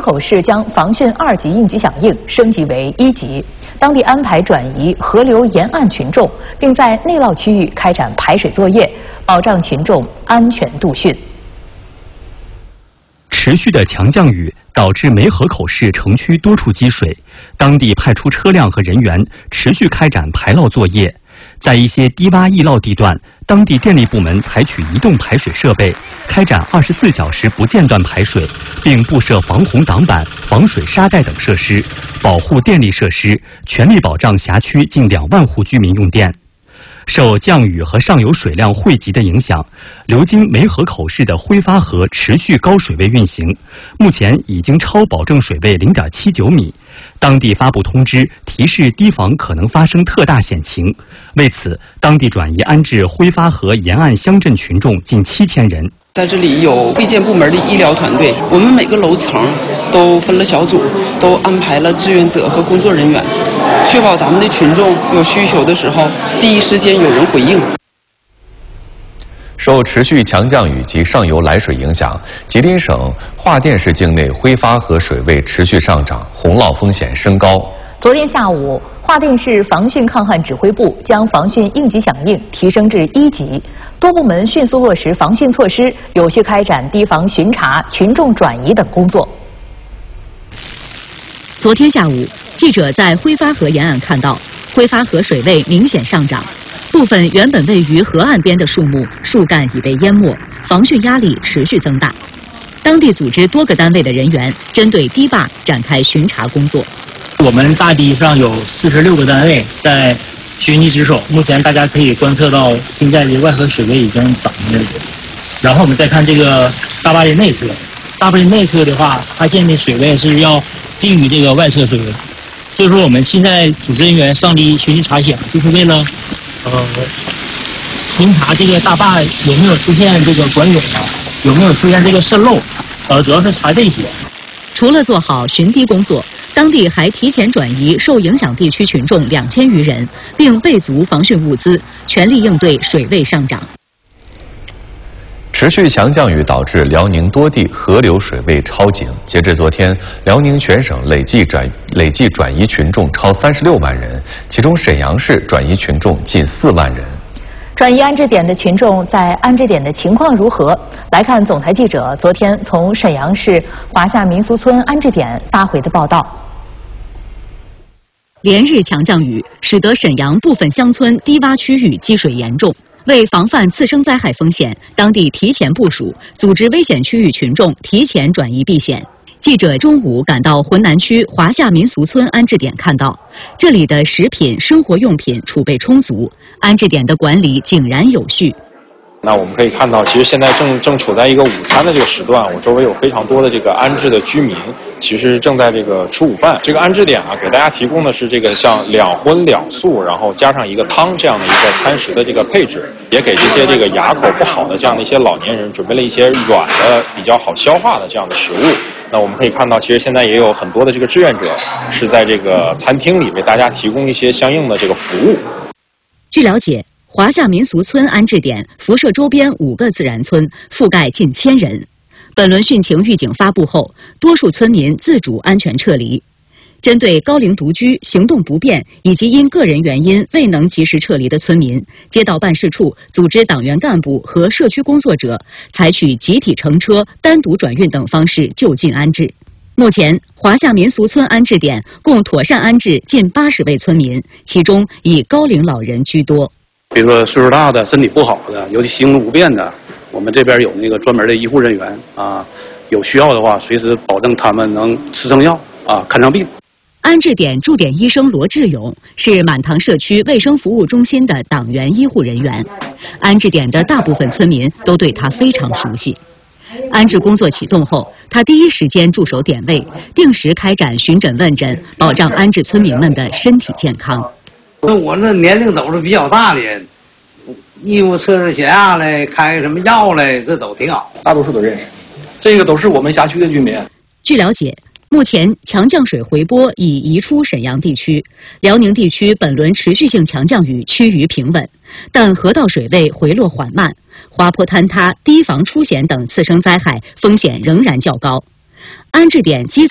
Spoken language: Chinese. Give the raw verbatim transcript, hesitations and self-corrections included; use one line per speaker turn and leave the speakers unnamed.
口市将防汛二级应急响应升级为一级，当地安排转移河流沿岸群众，并在内涝区域开展排水作业，保障群众安全度汛。
持续的强降雨导致梅河口市城区多处积水，当地派出车辆和人员持续开展排涝作业。在一些低洼易涝地段，当地电力部门采取移动排水设备，开展二十四小时不间断排水，并布设防洪挡板、防水沙袋等设施，保护电力设施，全力保障辖区近两万户居民用电。受降雨和上游水量汇集的影响，流经梅河口市的挥发河持续高水位运行，目前已经超保证水位零点七九米。当地发布通知，提示堤防可能发生特大险情。为此，当地转移安置挥发河沿岸乡镇群众近七千人。
在这里有卫健部门的医疗团队，我们每个楼层都分了小组，都安排了志愿者和工作人员，确保咱们的群众有需求的时候，第一时间有人回应。
受持续强降雨及上游来水影响，吉林省桦甸市境内挥发河水位持续上涨，洪涝风险升高。
昨天下午，桦甸市防汛抗旱指挥部将防汛应急响应提升至一级，多部门迅速落实防汛措施，有序开展堤防巡查、群众转移等工作。
昨天下午，记者在挥发河沿岸看到，挥发河水位明显上涨，部分原本位于河岸边的树木、树干已被淹没，防汛压力持续增大。当地组织多个单位的人员针对堤坝展开巡查工作。
我们大堤上有四十六个单位在巡堤值守，目前大家可以观测到现在的外河水位已经涨了。然后我们再看这个大坝的内侧，大坝的内侧的话，发现的水位是要低于这个外侧水位，所以说我们现在组织人员上堤巡堤查险，就是为了呃巡查这个大坝有没有出现这个管涌啊，有没有出现这个渗漏，呃，主要是查这些。
除了做好巡堤工作，当地还提前转移受影响地区群众两千余人，并备足防汛物资，全力应对水位上涨。
持续强降雨导致辽宁多地河流水位超警，截至昨天，辽宁全省累计转累计转移群众超三十六万人，其中沈阳市转移群众近四万人。
转移安置点的群众在安置点的情况如何？来看总台记者昨天从沈阳市华夏民俗村安置点发回的报道。
连日强降雨使得沈阳部分乡村低洼区域积水严重，为防范次生灾害风险，当地提前部署，组织危险区域群众提前转移避险。记者中午赶到浑南区华夏民俗村安置点，看到这里的食品、生活用品储备充足，安置点的管理井然有序。
那我们可以看到，其实现在正正处在一个午餐的这个时段，我周围有非常多的这个安置的居民，其实正在这个吃午饭。这个安置点啊，给大家提供的是这个像两荤两素，然后加上一个汤这样的一个餐食的这个配置，也给这些这个牙口不好的这样的一些老年人准备了一些软的、比较好消化的这样的食物。那我们可以看到，其实现在也有很多的这个志愿者是在这个餐厅里为大家提供一些相应的这个服务。
据了解，华夏民俗村安置点辐射周边五个自然村，覆盖近千人。本轮汛情预警发布后，多数村民自主安全撤离。针对高龄独居、行动不便以及因个人原因未能及时撤离的村民，街道办事处组织党员干部和社区工作者采取集体乘车、单独转运等方式就近安置。目前，华夏民俗村安置点共妥善安置近八十位村民，其中以高龄老人居多。
比如说岁数大的、身体不好的，尤其行动不便的，我们这边有那个专门的医护人员啊，有需要的话，随时保证他们能吃上药啊，看上病。
安置点驻点医生罗志勇是满塘社区卫生服务中心的党员医护人员，安置点的大部分村民都对他非常熟悉。安置工作启动后，他第一时间驻守点位，定时开展巡诊问诊，保障安置村民们的身体健康。
我那年龄都是比较大的人，衣服测测血压嘞，开什么药嘞，这都挺好，
大多数都认识。这个都是我们辖区的居民。
据了解，目前强降水回波已移出沈阳地区，辽宁地区本轮持续性强降雨趋于平稳，但河道水位回落缓慢，滑坡坍塌、堤防出险等次生灾害风险仍然较高。安置点基